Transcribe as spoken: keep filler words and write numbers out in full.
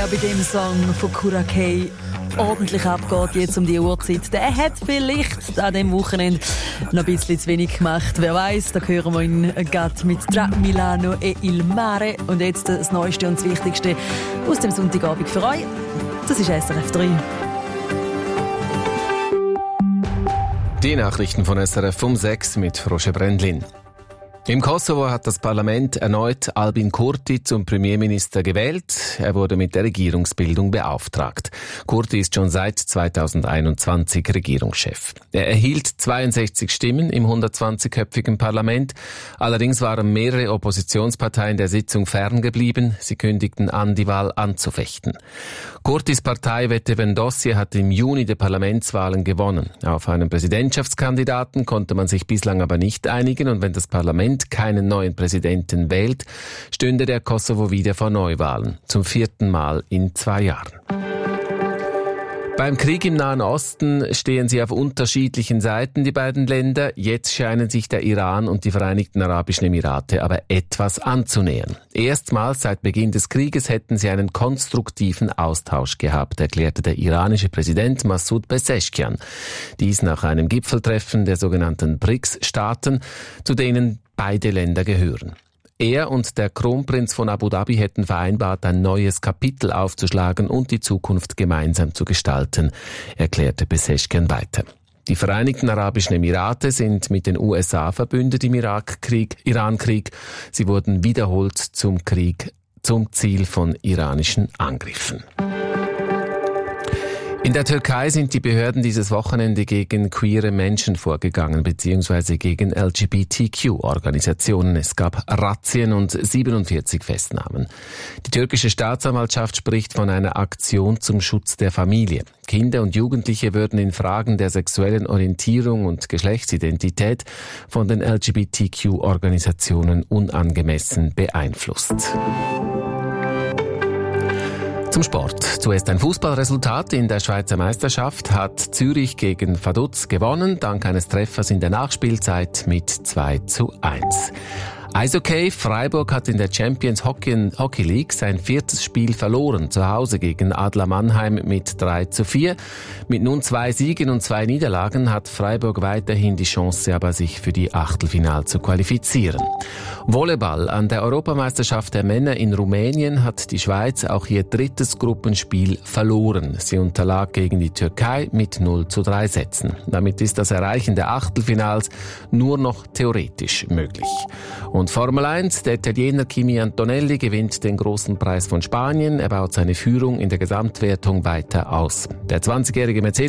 wer bei dem Song von Cura Kay ordentlich abgeht, jetzt um die Uhrzeit, der hat vielleicht an diesem Wochenende noch ein bisschen zu wenig gemacht. Wer weiß, da hören wir ihn gerade mit «Tra Milano e il Mare». Und jetzt das Neueste und das Wichtigste aus dem Sonntagabend für euch. Das ist S R F drei. Die Nachrichten von S R F um sechs mit Roger Brendlin. Im Kosovo hat das Parlament erneut Albin Kurti zum Premierminister gewählt. Er wurde mit der Regierungsbildung beauftragt. Kurti ist schon seit zweitausendeinundzwanzig Regierungschef. Er erhielt zweiundsechzig Stimmen im hundertzwanzigköpfigen Parlament. Allerdings waren mehrere Oppositionsparteien der Sitzung ferngeblieben. Sie kündigten an, die Wahl anzufechten. Kurtis Partei Vetevendosje hat im Juni die Parlamentswahlen gewonnen. Auf einen Präsidentschaftskandidaten konnte man sich bislang aber nicht einigen, und wenn das Parlament keinen neuen Präsidenten wählt, stünde der Kosovo wieder vor Neuwahlen, zum vierten Mal in zwei Jahren. Beim Krieg im Nahen Osten stehen sie auf unterschiedlichen Seiten, die beiden Länder. Jetzt scheinen sich der Iran und die Vereinigten Arabischen Emirate aber etwas anzunähern. Erstmals seit Beginn des Krieges hätten sie einen konstruktiven Austausch gehabt, erklärte der iranische Präsident Massoud Pezeshkian. Dies nach einem Gipfeltreffen der sogenannten B R I C S-Staaten, zu denen beide Länder gehören. Er und der Kronprinz von Abu Dhabi hätten vereinbart, ein neues Kapitel aufzuschlagen und die Zukunft gemeinsam zu gestalten, erklärte Pezeshkian weiter. Die Vereinigten Arabischen Emirate sind mit den U S A verbündet im Irakkrieg, Irankrieg. Sie wurden wiederholt zum Krieg zum Ziel von iranischen Angriffen. In der Türkei sind die Behörden dieses Wochenende gegen queere Menschen vorgegangen, beziehungsweise gegen L G B T Q-Organisationen. Es gab Razzien und siebenundvierzig Festnahmen. Die türkische Staatsanwaltschaft spricht von einer Aktion zum Schutz der Familie. Kinder und Jugendliche würden in Fragen der sexuellen Orientierung und Geschlechtsidentität von den L G B T Q-Organisationen unangemessen beeinflusst. Zum Sport. Zuerst ein Fußballresultat. In der Schweizer Meisterschaft hat Zürich gegen Vaduz gewonnen, dank eines Treffers in der Nachspielzeit mit zwei zu eins. Eishockey. Freiburg hat in der Champions Hockey, Hockey League sein viertes Spiel verloren, zu Hause gegen Adler Mannheim mit drei zu vier. Mit nun zwei Siegen und zwei Niederlagen hat Freiburg weiterhin die Chance, aber sich für die Achtelfinale zu qualifizieren. Volleyball. An der Europameisterschaft der Männer in Rumänien hat die Schweiz auch ihr drittes Gruppenspiel verloren. Sie unterlag gegen die Türkei mit null zu drei Sätzen. Damit ist das Erreichen der Achtelfinals nur noch theoretisch möglich. Und Formel eins, der Italiener Kimi Antonelli gewinnt den großen Preis von Spanien. Er baut seine Führung in der Gesamtwertung weiter aus. Der zwanzigjährige Mercedes